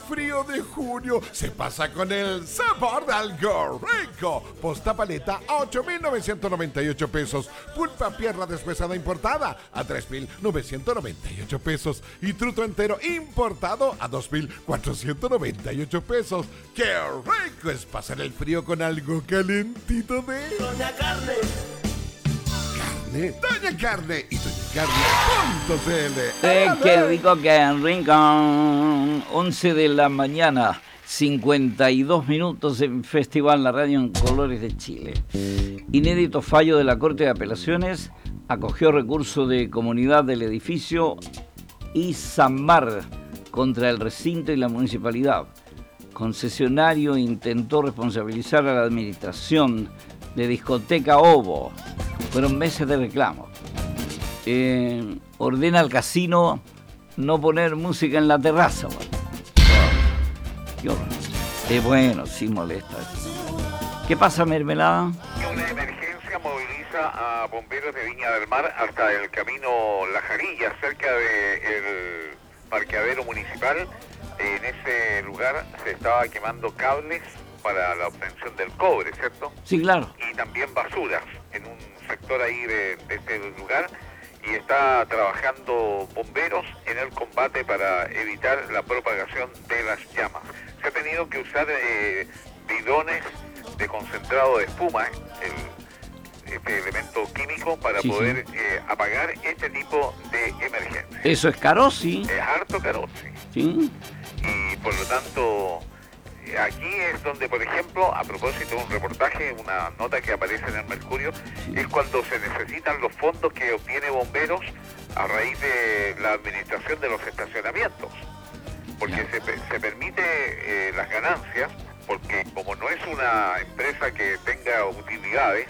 frío de junio se pasa con el sabor de algo rico. Posta paleta a 8.998 pesos. Pulpa pierna deshuesada importada a 3.998 pesos. Y truto entero importado a 2.498 pesos. ¡Qué rico es pasar el frío con algo calentito de Doña Carne! Doña Carne y doñacarne.cl. Qué rico, qué rico. 11 de la mañana, 52 minutos en Festival La Radio en Colores de Chile. Inédito fallo de la Corte de Apelaciones acogió recurso de comunidad del edificio Isamar contra el recinto y la municipalidad. Concesionario intentó responsabilizar a la administración de Discoteca Ovo. Fueron meses de reclamo. Ordena al casino no poner música en la terraza. Qué horror. Bueno, sí molesta. ¿Qué pasa, Mermelada? Una emergencia moviliza a bomberos de Viña del Mar hasta el camino La Jarilla, cerca del parqueadero municipal. En ese lugar se estaba quemando cables para la obtención del cobre, ¿cierto? Sí, claro. Y también basuras en un sector ahí de este lugar, y está trabajando bomberos en el combate para evitar la propagación de las llamas. Se ha tenido que usar bidones de concentrado de espuma, este elemento químico, para poder apagar este tipo de emergencia. Eso es caro, sí. Es harto caro, Sí. Y por lo tanto, aquí es donde, por ejemplo, a propósito de un reportaje, una nota que aparece en el Mercurio, es cuando se necesitan los fondos que obtiene Bomberos a raíz de la administración de los estacionamientos, porque se permite las ganancias, porque como no es una empresa que tenga utilidades,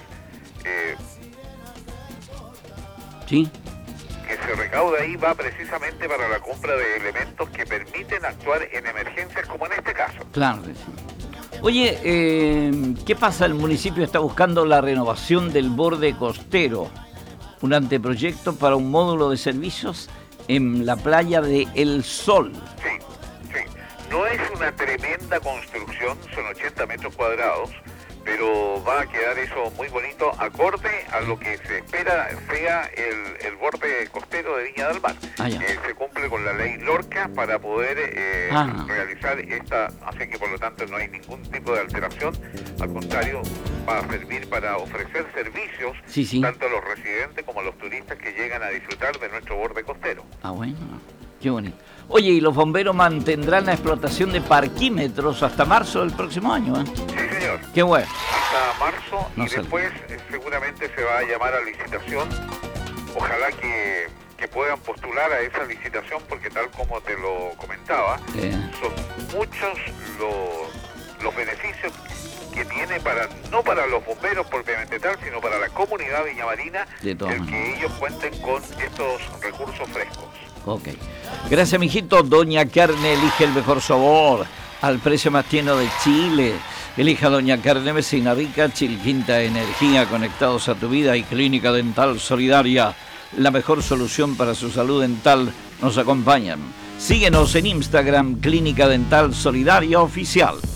que se recauda ahí va precisamente para la compra de elementos que permiten actuar en emergencias como en este caso. Claro que sí. Oye, ¿qué pasa? El municipio está buscando la renovación del borde costero, un anteproyecto para un módulo de servicios en la playa de El Sol. Sí. No es una tremenda construcción, son 80 metros cuadrados, pero va a quedar eso muy bonito, acorde a lo que se espera sea el borde costero de Viña del Mar. Se cumple con la ley Lorca para poder realizar esta, así que por lo tanto no hay ningún tipo de alteración, al contrario, va a servir para ofrecer servicios tanto a los residentes como a los turistas que llegan a disfrutar de nuestro borde costero. Bueno, qué bonito. Oye, ¿y los bomberos mantendrán la explotación de parquímetros hasta marzo del próximo año? Sí, señor. Qué bueno. Hasta marzo y después seguramente se va a llamar a licitación. Ojalá que puedan postular a esa licitación, porque tal como te lo comentaba, son muchos los beneficios que tiene no para los bomberos propiamente tal, sino para la comunidad viñamarina, el que ellos cuenten con estos recursos frescos. Ok. Gracias, mijito. Doña Carne elige el mejor sabor al precio más tierno de Chile. Elija Doña Carne, Vecina Rica, Chilquinta Energía, conectados a tu vida, y Clínica Dental Solidaria, la mejor solución para su salud dental. Nos acompañan. Síguenos en Instagram, Clínica Dental Solidaria Oficial.